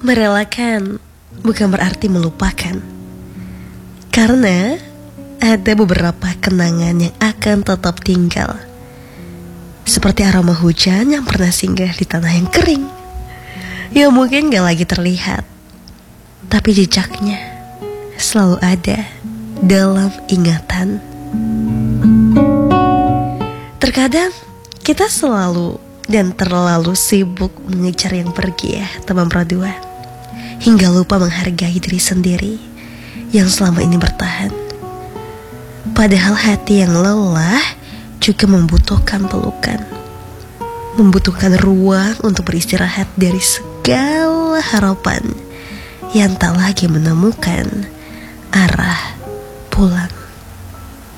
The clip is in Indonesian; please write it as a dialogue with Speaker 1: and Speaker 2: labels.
Speaker 1: Merelakan bukan berarti melupakan, karena ada beberapa kenangan yang akan tetap tinggal, seperti aroma hujan yang pernah singgah di tanah yang kering, yang mungkin gak lagi terlihat, tapi jejaknya selalu ada dalam ingatan. Terkadang kita selalu dan terlalu sibuk mengejar yang pergi ya teman berdua, hingga lupa menghargai diri sendiri yang selama ini bertahan. Padahal hati yang lelah juga membutuhkan pelukan, membutuhkan ruang untuk beristirahat dari segala harapan yang tak lagi menemukan arah pulang.